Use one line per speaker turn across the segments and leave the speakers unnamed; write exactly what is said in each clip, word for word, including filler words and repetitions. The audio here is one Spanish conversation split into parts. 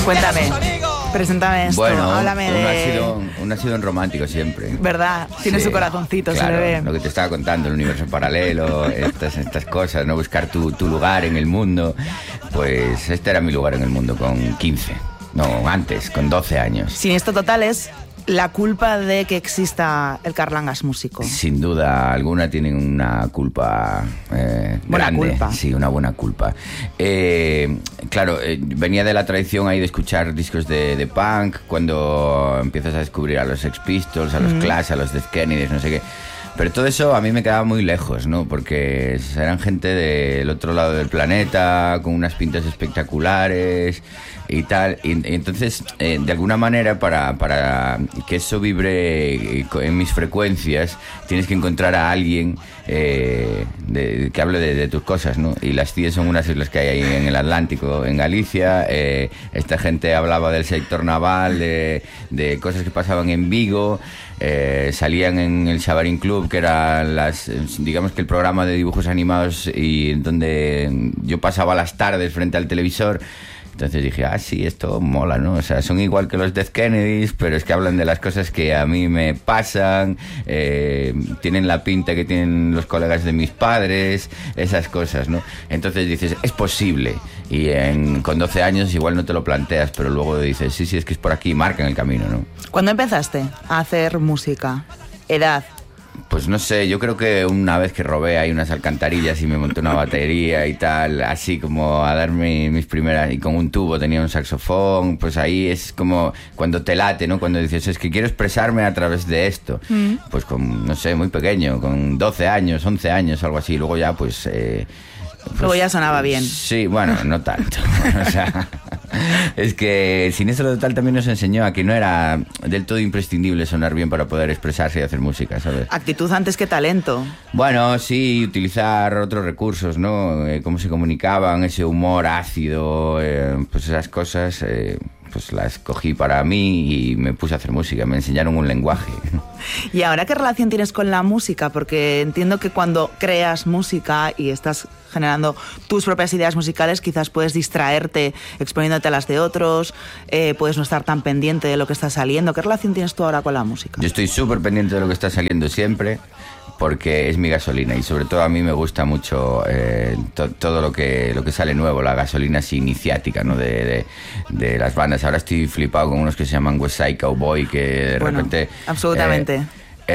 Cuéntame, preséntame esto,
bueno,
háblame
uno
de...
Ha sido, uno ha sido un romántico siempre.
¿Verdad? Tiene
sí,
su corazoncito,
claro,
se le ve.
Lo que te estaba contando, el universo paralelo, estas, estas cosas, no buscar tu, tu lugar en el mundo. Pues este era mi lugar en el mundo con quince. No, antes, con doce años.
Siniestro total es la culpa de que exista el Carlangas músico.
Sin duda alguna tienen una culpa eh,
buena
grande.
Culpa.
Sí, una buena culpa. Eh, claro, eh, venía de la tradición ahí de escuchar discos de, de punk, cuando empiezas a descubrir a los Sex Pistols, a los mm. Clash, a los Dead Kennedys, no sé qué. Pero todo eso a mí me quedaba muy lejos, ¿no? Porque eran gente del otro lado del planeta, con unas pintas espectaculares y tal. Y, y entonces, eh, de alguna manera, para, para que eso vibre en mis frecuencias, tienes que encontrar a alguien eh, de, que hable de, de tus cosas, ¿no? Y las C I E son unas islas que hay ahí en el Atlántico, en Galicia. Eh, esta gente hablaba del sector naval, de, de cosas que pasaban en Vigo. Eh, salían en el Xabarín Club, que era las, digamos que el programa de dibujos animados y donde yo pasaba las tardes frente al televisor. Entonces dije, ah, sí, esto mola, ¿no? O sea, son igual que los Dead Kennedys, pero es que hablan de las cosas que a mí me pasan, eh, tienen la pinta que tienen los colegas de mis padres, esas cosas, ¿no? Entonces dices, es posible. Y en, con doce años igual no te lo planteas, pero luego dices, sí, sí, es que es por aquí, marcan el camino, ¿no?
¿Cuándo empezaste a hacer música? ¿Edad?
Pues no sé, yo creo que una vez que robé ahí unas alcantarillas y me monté una batería y tal, así como a dar mi, mis primeras, y con un tubo tenía un saxofón, pues ahí es como cuando te late, ¿no? Cuando dices, es que quiero expresarme a través de esto. Mm. Pues con, no sé, muy pequeño, con doce años, once años, algo así, luego ya pues... Eh, Pues,
luego ya sonaba bien.
Sí, bueno, no tanto. O sea, es que Siniestro Total también nos enseñó a que no era del todo imprescindible sonar bien para poder expresarse y hacer música, ¿sabes?
Actitud antes que talento.
Bueno, sí, utilizar otros recursos, ¿no? Eh, cómo se comunicaban, ese humor ácido, eh, pues esas cosas... Eh, pues las cogí para mí y me puse a hacer música, me enseñaron un lenguaje.
¿Y ahora qué relación tienes con la música? Porque entiendo que cuando creas música y estás generando tus propias ideas musicales, quizás puedes distraerte exponiéndote a las de otros, eh, puedes no estar tan pendiente de lo que está saliendo. ¿Qué relación tienes tú ahora con la música?
Yo estoy súper pendiente de lo que está saliendo siempre, porque es mi gasolina y sobre todo a mí me gusta mucho eh, to, todo lo que lo que sale nuevo, la gasolina así iniciática, ¿no? de, de, de las bandas. Ahora estoy flipado con unos que se llaman West Side Cowboy, que de bueno, repente...
absolutamente.
Eh,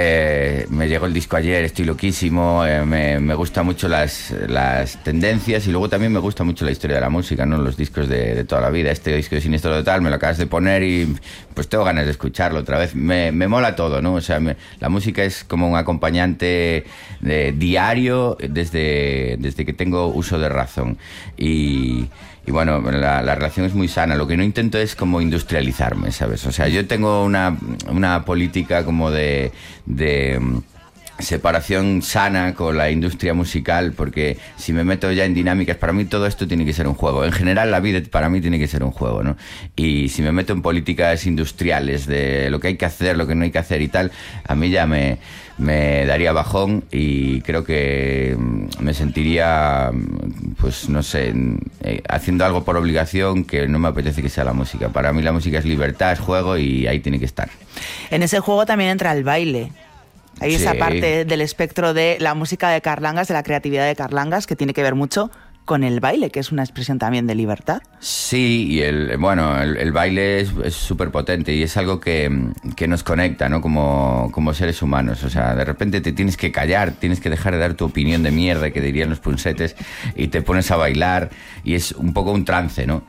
Eh, me llegó el disco ayer, estoy loquísimo, eh, me, me gustan mucho las, las tendencias y luego también me gusta mucho la historia de la música, ¿no? Los discos de, de toda la vida. Este disco de Siniestro Total me lo acabas de poner y pues tengo ganas de escucharlo otra vez. Me, me mola todo, ¿no? O sea, me, la música es como un acompañante de, diario desde, desde que tengo uso de razón. Y... Y bueno, la, la relación es muy sana. Lo que no intento es como industrializarme, ¿sabes? O sea, yo tengo una, una política como de... de separación sana con la industria musical, porque si me meto ya en dinámicas, para mí todo esto tiene que ser un juego. En general la vida para mí tiene que ser un juego, ¿no? Y si me meto en políticas industriales de lo que hay que hacer, lo que no hay que hacer y tal, a mí ya me, me daría bajón y creo que me sentiría, pues no sé, haciendo algo por obligación que no me apetece que sea la música. Para mí la música es libertad, es juego y ahí tiene que estar.
En ese juego también entra el baile. Hay
sí.
esa parte del espectro de la música de Carlangas, de la creatividad de Carlangas, que tiene que ver mucho con el baile, que es una expresión también de libertad.
Sí, y el bueno, el, el baile es súper potente y es algo que, que nos conecta, ¿no? Como, como seres humanos. O sea, de repente te tienes que callar, tienes que dejar de dar tu opinión de mierda, que dirían los punsetes, y te pones a bailar y es un poco un trance, ¿no?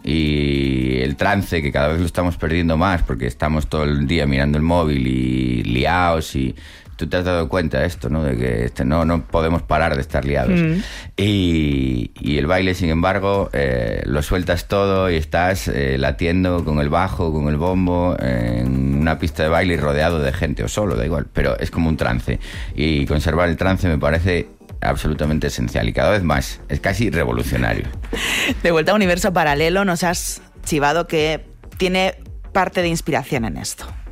Y el trance, que cada vez lo estamos perdiendo más porque estamos todo el día mirando el móvil y liados y... Tú te has dado cuenta de esto, ¿no? De que este, no, no podemos parar de estar liados. Mm. Y, y el baile, sin embargo, eh, lo sueltas todo y estás eh, latiendo con el bajo, con el bombo, en una pista de baile y rodeado de gente, o solo, da igual. Pero es como un trance. Y conservar el trance me parece absolutamente esencial y cada vez más. Es casi revolucionario.
De vuelta a Universo Paralelo, nos has chivado que tiene parte de inspiración en esto.